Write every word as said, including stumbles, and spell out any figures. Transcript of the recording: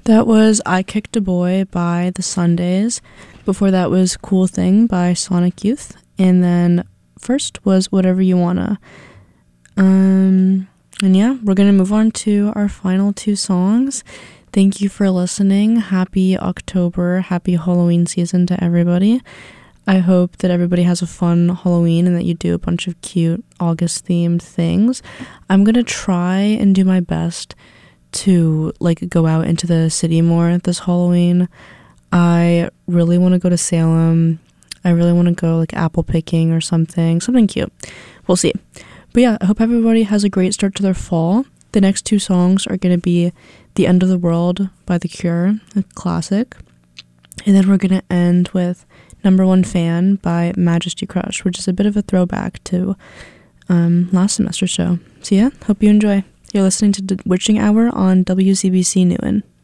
That was I Kicked a Boy by The Sundays. Before that was Cool Thing by Sonic Youth. And then first was Whatever You Wanna. Um, and yeah, we're going to move on to our final two songs. Thank you for listening. Happy October. Happy Halloween season to everybody. I hope that everybody has a fun Halloween and that you do a bunch of cute August-themed things. I'm going to try and do my best to like go out into the city more this Halloween. I really want to go to Salem. I really want to go like apple picking or something something cute. We'll see. But yeah, I hope everybody has a great start to their fall. The next two songs are going to be The End of the World by The Cure, a classic, and then we're going to end with Number One Fan by Majesty Crush, which is a bit of a throwback to um, last semester's show. So yeah, hope you enjoy. You're listening to The Witching Hour on W C B C Newton.